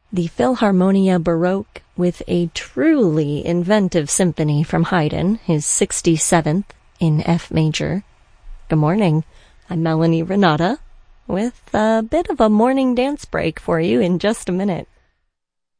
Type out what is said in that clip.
the Philharmonia Baroque with a truly inventive symphony from Haydn, his 67th in F major. Good morning. I'm Melanie Renata with a bit of a morning dance break for you in just a minute.